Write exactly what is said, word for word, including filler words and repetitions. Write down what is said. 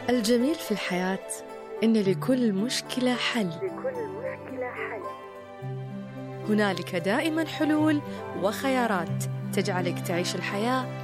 الجميل في الحياة إن لكل مشكلة حل. لكل مشكلة حل. هنالك دائما حلول وخيارات تجعلك تعيش الحياة